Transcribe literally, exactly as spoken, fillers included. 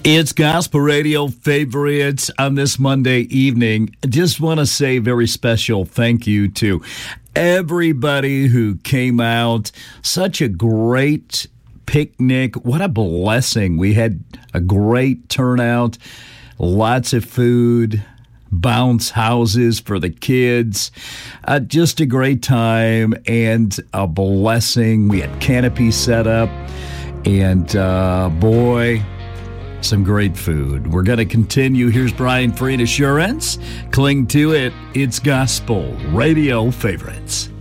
It's Gospel Radio Favorites on this Monday evening. I just want to say a very special thank you to everybody who came out. Such a great picnic. What a blessing. We had a great turnout, lots of food, bounce houses for the kids. Uh, just a great time and a blessing. We had canopies set up, and uh, boy, some great food. We're going to continue. Here's Brian Freed Assurance. Cling to it. It's Gospel Radio Favorites.